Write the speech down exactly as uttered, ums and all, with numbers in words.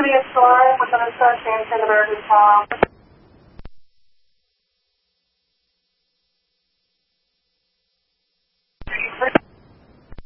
to be a store. We're going to start transferring the burgers home.